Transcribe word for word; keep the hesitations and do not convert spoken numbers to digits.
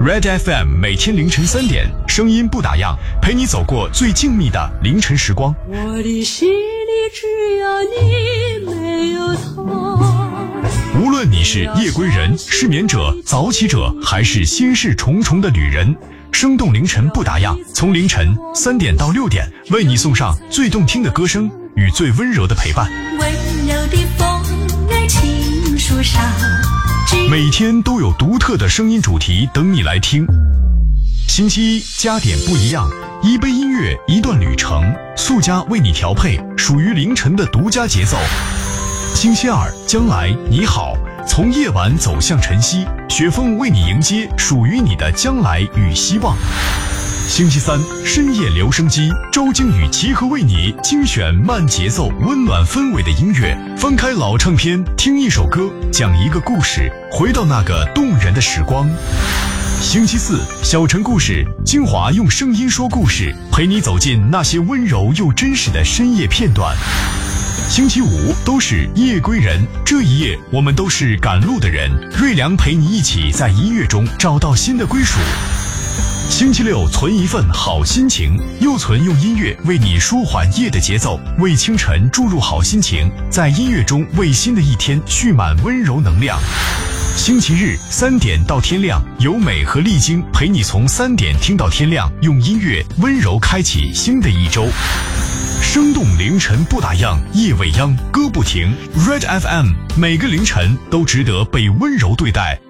Red F M 每天凌晨三点，声音不打烊，陪你走过最静谧的凌晨时光。 我的心里只有你，没有错。 无论你是夜归人、失眠者、早起者，还是心事重重的旅人，生动凌晨不打烊，从凌晨三点到六点，为你送上最动听的歌声与最温柔的陪伴。 温柔的风儿轻树梢， 每天都有独特的声音主题等你来听。星期一加点不一样，一杯音乐，一段旅程，速加为你调配属于凌晨的独家节奏。星期二将来你好，从夜晚走向晨曦，雪峰为你迎接属于你的将来与希望。星期三深夜留声机，周京与齐和为你精选慢节奏温暖氛围的音乐，翻开老唱片，听一首歌，讲一个故事，回到那个动人的时光。星期四小城故事，精华用声音说故事，陪你走进那些温柔又真实的深夜片段。星期五都是夜归人，这一夜我们都是赶路的人，瑞良陪你一起在音乐中找到新的归属。星期六存一份好心情，又存用音乐为你舒缓夜的节奏，为清晨注入好心情，在音乐中为新的一天蓄满温柔能量。星期日三点到天亮，由美和丽晶陪你从三点听到天亮，用音乐温柔开启新的一周。生动凌晨不打烊，夜未央歌不停。 Red F M 每个凌晨都值得被温柔对待，